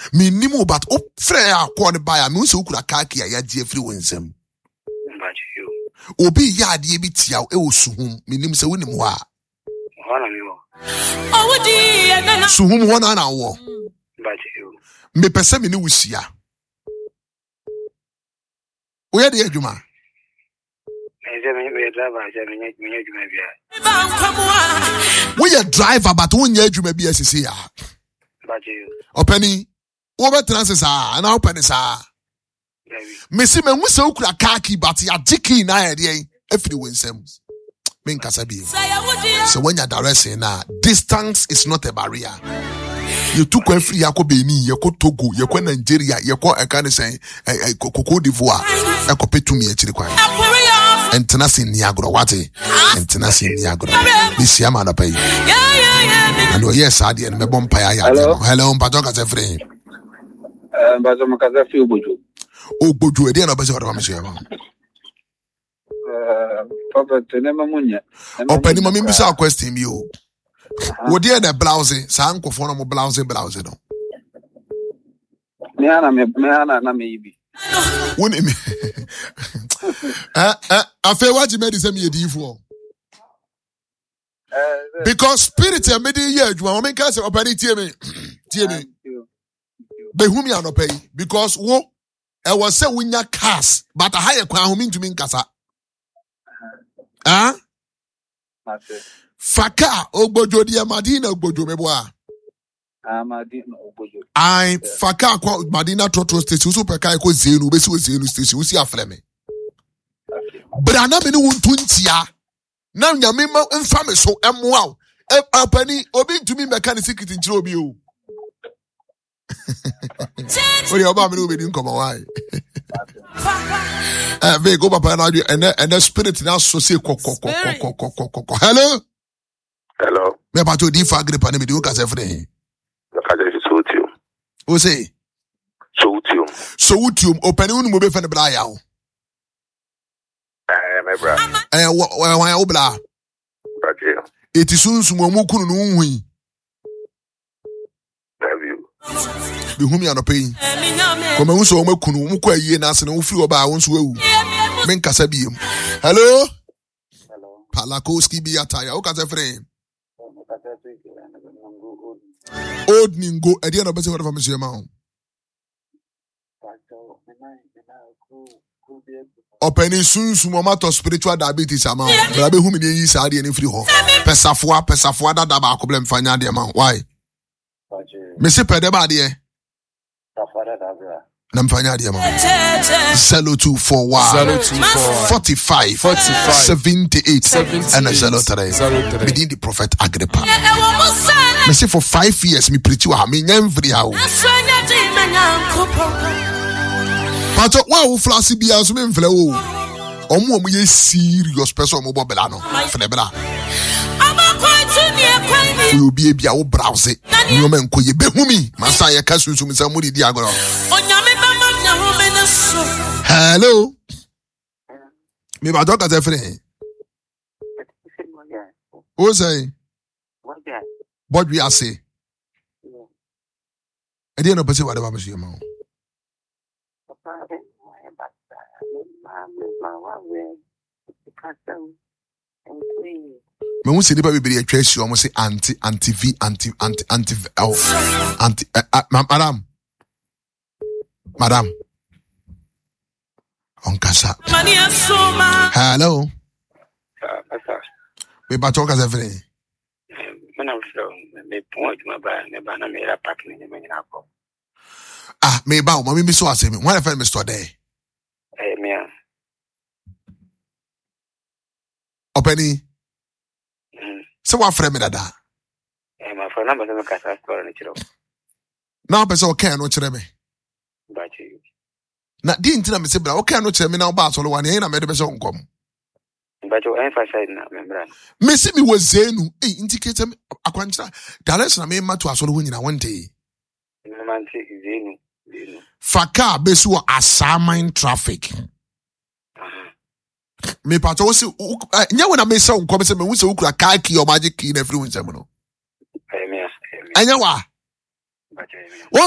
Minimum but freya corner by me so could a kaki a free winsem. Obi yard ye bit yaw eosum, minim se winim wa. Oh dear, so whom 1 hour. Me pese me ni wusia. Where the Juma? We a driver, but one year you may be a CCA. Openny, over transits are and open is Missy men we so could a khaki, but ya dicky na idea if you win some. Min Kasabi. So when you're directing now, distance is not a barrier. You took a free Yako Beni, Yako Togo, Yako Nigeria, Yako I can't say Coco d'Ivoire, a copy to me actually quite. And Tenassi Niagara, what and Tenassi Niagara. This Yamana pay. And yes, I did. Hello, Patoka Zefrey. Bazomakaza Buju. Oh, Buju, dear, Monsieur. Papa Tenemamunya. Open him, Mimsa question you. What dear the blouse, Sanko for no blouse. Meana, maybe. Wouldn't me? I feel what you made is a me for. Because spirit and media, you want me to open it, Timmy. They whom you are not pay because what I was saying when your cast, but a higher crown mean to mean Casa. Ah, Faka, Obojo, dear Madina, Obojo, Meboa. I Faka, Madina Trotro Station, Super Kaiko Zenu, Besu Zenu Station, we see a flame. But I never knew 20 now, Yamima and family so am wow. A penny, obeying to me, mechanic secret in Jobio. Well, your mama will be in come away. They go up and the spirit now so say, hello. Hello. Me about to defa grip and me do case everything. Who say? Soutium. Open un mo be fan bra yaw. My brother. Why obla? Okay. It is soon some mo kunu no hui. Have you? Be whom you are not paying. Come on, so mo kunu mo kwa yie na se no free oba won so awu. Men kasa biem. Hello? Hello. Palakoski bi ataya. O kasa frame. Old Ningo, I didn't know what from Monsieur Mount. Open soon, Sumomato spiritual diabetes amount. But I be whom in the east side and free home. Pesafua, that about problem find the amount. Why? Monsieur Pedebadi, Namfanya the amount. Zelo 241 45 78 and a Zelo 3 within the prophet Agrippa. Me say for 5 years me preach you me nyamfri ha wo. Pato wa wo flasi bia so me mfle wo. Omo ye serious person mo bobela no. Fle bela. You be bia wo browse. You men ko ye behumi. Masa ye ka sunsun sa mo di agoro. Hello. Me ba doctor say free. O say what we are say? I didn't know what about Monsieur Mount. Me who say the baby be a trace you almost say anti madam on casa. Hello. We ba talk as everything. Ah, me ba o me so asemi. When I find me store there. Me. Openi. So what frame me dada? My phone number is Casa store ni chiro. Now person okay no chire me. Ba chi. Na di ntina me se bra okay no chire me na ba so lo wan e na me de be so nkom. But you emphasize na member. Me see me was zenu. Indicate me akwancha. Direction na me ma to asoro ho nyina one day. Manti zenu. Faka besu assignment traffic. Me pato si nya when I me say nkom se me wo se ukura car key or magic key na every one se mo no. Anya wa.